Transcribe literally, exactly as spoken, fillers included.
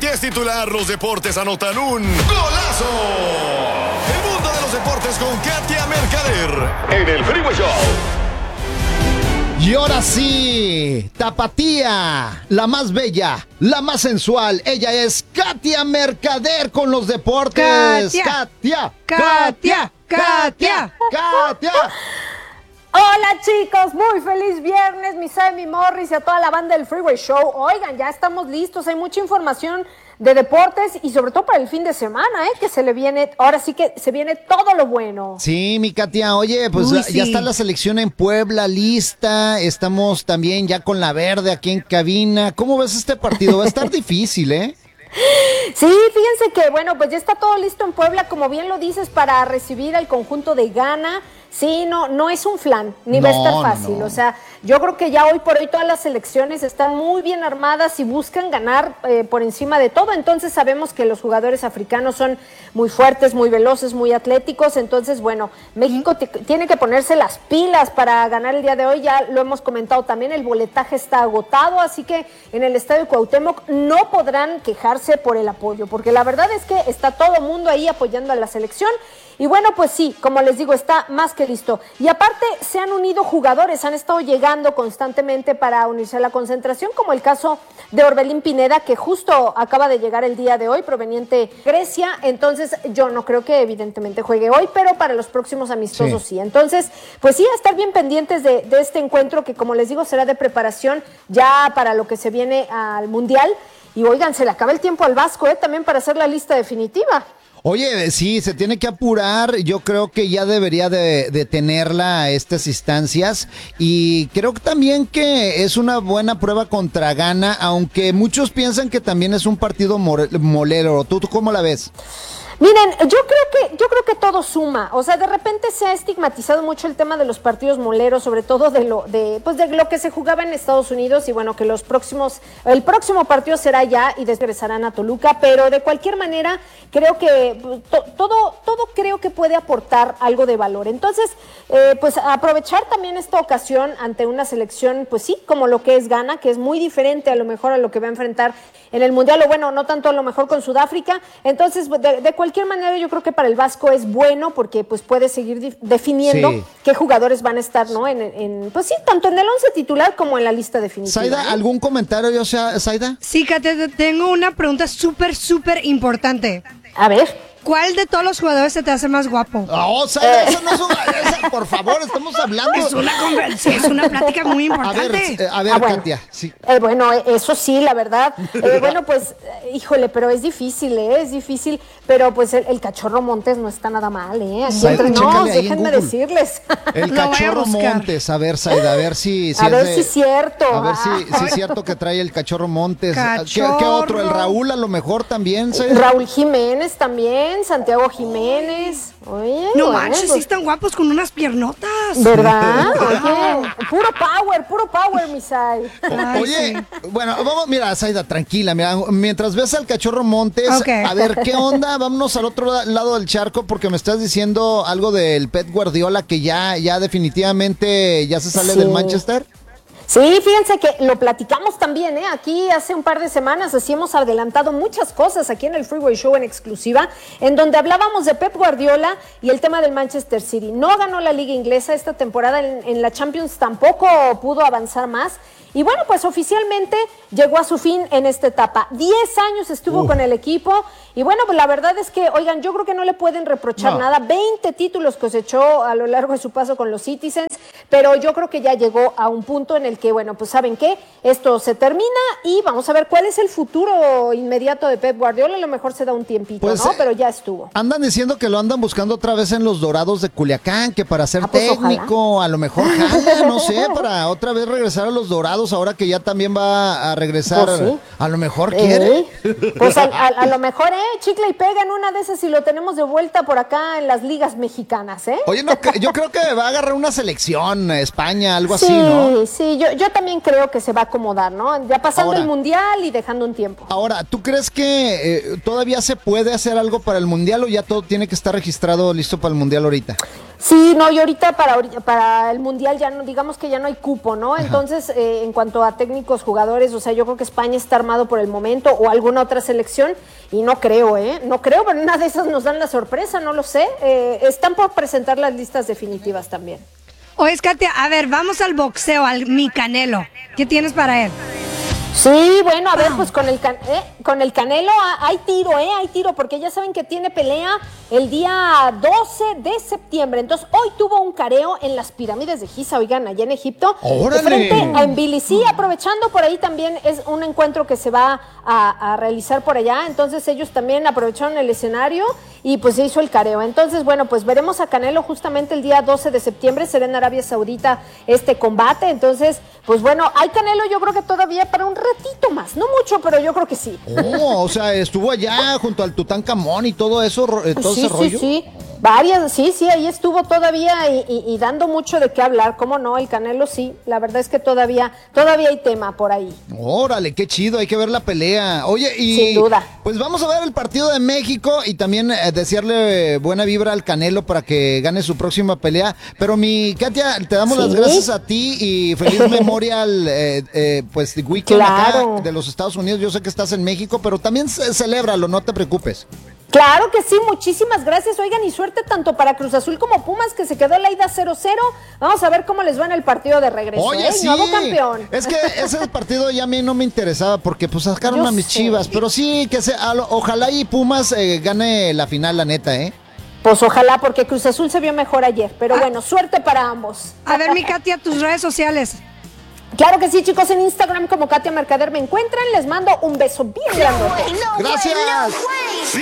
Katia es titular, los deportes anotan un golazo. El mundo de los deportes con Katia Mercader en el Freeway Show. Y ahora sí, Tapatía, la más bella, la más sensual. Ella es Katia Mercader con los deportes. Katia, Katia, Katia, Katia, Katia. Hola chicos, muy feliz viernes, mi Sammy Morris y a toda la banda del Freeway Show. Oigan, ya estamos listos, hay mucha información de deportes y sobre todo para el fin de semana, ¿eh? Que se le viene, ahora sí que se viene todo lo bueno. Sí, mi Katia, oye, pues Uy, ya, sí. ya está la selección en Puebla lista, estamos también ya con la verde aquí en cabina. ¿Cómo ves este partido? Va a estar difícil, ¿eh? Sí, fíjense que bueno, pues ya está todo listo en Puebla, como bien lo dices, para recibir al conjunto de Ghana. Sí, no, no es un flan, ni va a estar No, fácil. no. O sea, yo creo que ya hoy por hoy todas las selecciones están muy bien armadas y buscan ganar eh, por encima de todo. Entonces sabemos que los jugadores africanos son muy fuertes, muy veloces, muy atléticos. Entonces, bueno, México t- tiene que ponerse las pilas para ganar el día de hoy. Ya lo hemos comentado también, el boletaje está agotado, así que en el Estadio Cuauhtémoc no podrán quejarse por el apoyo, porque la verdad es que está todo el mundo ahí apoyando a la selección. Y bueno, pues sí, como les digo, está más que listo. Y aparte se han unido jugadores, han estado llegando constantemente para unirse a la concentración, como el caso de Orbelín Pineda, que justo acaba de llegar el día de hoy, proveniente de Grecia. Entonces yo no creo que evidentemente juegue hoy, pero para los próximos amistosos sí. sí. Entonces, pues sí, a estar bien pendientes de, de este encuentro que, como les digo, será de preparación ya para lo que se viene al Mundial. Y oigan, se le acaba el tiempo al Vasco, ¿eh? También para hacer la lista definitiva. Oye, sí, se tiene que apurar, yo creo que ya debería de, de tenerla a estas instancias y creo que también que es una buena prueba contra Ghana, aunque muchos piensan que también es un partido more- molero. ¿Tú, ¿Tú cómo la ves? Miren, yo creo que yo creo que todo suma. O sea, de repente se ha estigmatizado mucho el tema de los partidos moleros, sobre todo de lo de pues de lo que se jugaba en Estados Unidos, y bueno, que los próximos el próximo partido será ya y regresarán a Toluca, pero de cualquier manera creo que to, todo todo creo que puede aportar algo de valor. Entonces, eh, pues aprovechar también esta ocasión ante una selección, pues sí, como lo que es Ghana, que es muy diferente a lo mejor a lo que va a enfrentar en el Mundial, o bueno, no tanto a lo mejor con Sudáfrica. Entonces, de, de cualquier manera, yo creo que para el Vasco es bueno porque pues puede seguir di- definiendo Sí. qué jugadores van a estar, ¿no? En, en, pues sí, tanto en el once titular como en la lista definitiva. Saida, ¿eh? ¿algún comentario, yo sea, Saida? Sí, Katia, te tengo una pregunta súper, súper importante. A ver. ¿Cuál de todos los jugadores se te hace más guapo? Oh, Saida, eso no es una... esa, por favor, estamos hablando... Es una conversación, es una plática muy A ver, importante. eh, a ver, Ah, bueno. Katia, sí. Eh, bueno, eh, eso sí, la verdad. Eh, bueno, pues, eh, híjole, pero es difícil, ¿eh? Es difícil. Pero pues el, el Cachorro Montes no está nada mal, ¿eh? Aquí Saida, entre nos, chécale ahí en déjenme Google. decirles. El Lo voy a Cachorro buscar. Montes, a ver, Saida, a ver si... si A es ver de- si es cierto. A ver si, Ah. si es cierto que trae el Cachorro Montes. ¿Qué, Cachorro. qué otro? El Raúl a lo mejor también, Saida. Raúl Jiménez también, Santiago Jiménez. Oye, No bueno, manches, pues, sí están guapos con unas piernotas. ¿verdad? Oye, puro power, puro power, Misai. Ay, Oye, sí. bueno, vamos, mira, Saida, tranquila, mira, mientras ves al Cachorro Montes, Ok. a ver, ¿qué onda? Vámonos al otro la- lado del charco porque me estás diciendo algo del Pep Guardiola que ya, ya definitivamente ya se sale Sí. del Manchester. Sí, fíjense que lo platicamos también, ¿eh? Aquí hace un par de semanas, así hemos adelantado muchas cosas aquí en el Freeway Show en exclusiva, en donde hablábamos de Pep Guardiola y el tema del Manchester City. No ganó la Liga Inglesa esta temporada, en, en la Champions tampoco pudo avanzar más. Y bueno, pues oficialmente llegó a su fin en esta etapa. Diez años estuvo Uf. con el equipo y bueno, pues la verdad es que, oigan, yo creo que no le pueden reprochar No. nada. veinte títulos cosechó a lo largo de su paso con los Citizens, pero yo creo que ya llegó a un punto en el que, bueno, pues ¿saben qué? Esto se termina y vamos a ver cuál es el futuro inmediato de Pep Guardiola. A lo mejor se da un tiempito, Pues, ¿no? eh, Pero ya estuvo. Andan diciendo que lo andan buscando otra vez en los Dorados de Culiacán, que para ser Ah, pues, técnico, a lo mejor jala, no sé, para otra vez regresar a los Dorados, ahora que ya también va a regresar, Pues sí. a lo mejor quiere. Eh, Pues a, a- a lo mejor, ¿eh? Chicle y pega en una de esas y lo tenemos de vuelta por acá en las ligas mexicanas, ¿eh? Oye, no, que- yo creo que va a agarrar una selección, con España, algo sí, así, ¿no? Sí, yo, yo también creo que se va a acomodar, ¿no? Ya pasando Ahora, el Mundial y dejando un tiempo. Ahora, ¿tú crees que eh, todavía se puede hacer algo para el Mundial o ya todo tiene que estar registrado, listo para el Mundial ahorita? Sí, no, y ahorita para, para el Mundial ya no, digamos que ya no hay cupo, ¿no? Entonces, eh, en cuanto a técnicos, jugadores, o sea, yo creo que España está armado por el momento o alguna otra selección y no creo, ¿eh? No creo, pero una de esas nos dan la sorpresa, no lo sé. Eh, están por presentar las listas definitivas también. Oye, Katia, a ver, vamos al boxeo, al mi Canelo. ¿Qué tienes para él? Sí, bueno, a ver, pues con el, can eh, con el Canelo hay tiro, ¿eh? Hay tiro, porque ya saben que tiene pelea el día doce de septiembre. Entonces, hoy tuvo un careo en las pirámides de Giza, oigan, allá en Egipto. ¡Órale! Frente a Envilisí, aprovechando por ahí también es un encuentro que se va a, a realizar por allá. Entonces, ellos también aprovecharon el escenario y pues se hizo el careo. Entonces, bueno, pues veremos a Canelo justamente el día doce de septiembre. Será en Arabia Saudita este combate. Entonces, pues bueno, hay Canelo yo creo que todavía para un ratito más. No mucho, pero yo creo que sí. Oh, o sea, estuvo allá junto al Tutankamón y todo eso, todo sí, ese rollo. Sí, sí, varias, sí, sí, ahí estuvo todavía y, y, y dando mucho de qué hablar. ¿Cómo no? El Canelo sí, la verdad es que todavía, todavía hay tema por ahí. Órale, qué chido, hay que ver la pelea. Oye, y sin duda. Pues vamos a ver el partido de México y también eh, desearle buena vibra al Canelo para que gane su próxima pelea. Pero mi Katia, te damos ¿Sí? las gracias a ti y feliz Memorial eh, eh, pues Weekend claro. acá de los Estados Unidos. Yo sé que estás en México, pero también ce celébralo, no te preocupes. Claro que sí, muchísimas gracias. Oigan, y suerte tanto para Cruz Azul como Pumas, que se quedó la ida cero cero. Vamos a ver cómo les va en el partido de regreso. Oye, ¿eh? sí. Nuevo campeón. Es que ese partido ya a mí no me interesaba porque pues sacaron Yo a mis sé. Chivas. Pero sí, que se, a lo, ojalá y Pumas eh, gane la final, la neta, ¿eh? Pues ojalá, porque Cruz Azul se vio mejor ayer. Pero ah. bueno, suerte para ambos. A ver, mi Katia, tus redes sociales. Claro que sí, chicos, en Instagram como Katia Mercader me encuentran. Les mando un beso bien grande. Gracias.